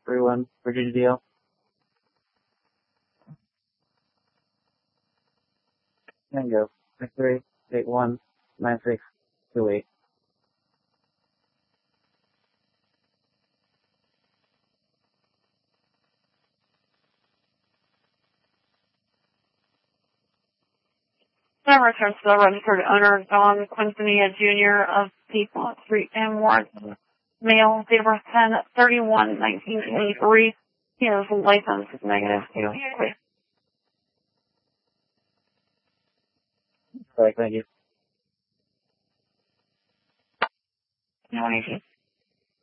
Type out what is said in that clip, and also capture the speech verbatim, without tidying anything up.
three one, Virginia D L. Tango, six three, eight one, nine six, two eight. That returns to the registered owner, Don Quintanilla Junior of Piedmont Street and Ward. Male, date of birth ten thirty-one nineteen eighty-three. His license is negative two. Correct, thank you. No,